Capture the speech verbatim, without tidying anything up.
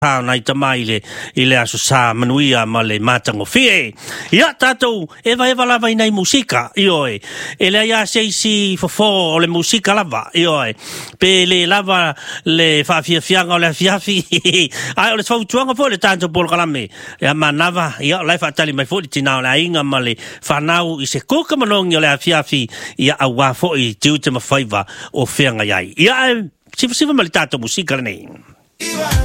na i tamai le i le aso sa manuia ma le matango fie. Ia tātou eva eva lava i nei musika i oe. E le ia seisi fofo o le musika lava i oe. Pe le lava le whawhia fianga o le fiafi. Ai o le whautuanga po le tātou polo kalame. Ia manava ia o lai whaatali mai fo tina o le ainga ma le whanau i se kuka manongi o le fiafi ia a wafo i tiute mawhaiva o fianga iai. Ia e sifa sifa ma le tātou musika nei.